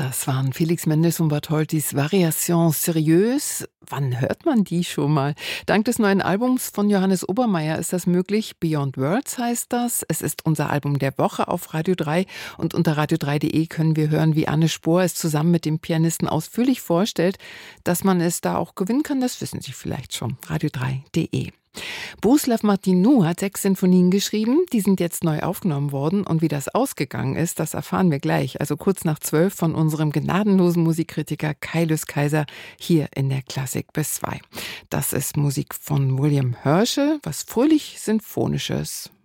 Das waren Felix Mendelssohn Bartholdys Variations Sérieuses. Wann hört man die schon mal? Dank des neuen Albums von Johannes Obermeier ist das möglich. Beyond Words heißt das. Es ist unser Album der Woche auf Radio 3. Und unter radio3.de können wir hören, wie Anne Spohr es zusammen mit dem Pianisten ausführlich vorstellt. Dass man es da auch gewinnen kann, das wissen Sie vielleicht schon. radio3.de. Bohuslav Martinu hat 6 Sinfonien geschrieben, die sind jetzt neu aufgenommen worden und wie das ausgegangen ist, das erfahren wir gleich, also kurz nach 12 von unserem gnadenlosen Musikkritiker Kaius Kaiser hier in der Klassik bis 2. Das ist Musik von William Herschel, was fröhlich Sinfonisches.